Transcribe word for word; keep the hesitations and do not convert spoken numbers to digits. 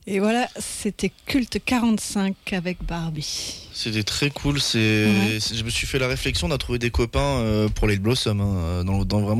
Et voilà, c'était Culte quarante-cinq avec Barbie. C'était très cool. C'est, Ouais. c'est- je me suis fait la réflexion, on a trouvé des copains euh, pour les Blossom, hein, dans, dans vraiment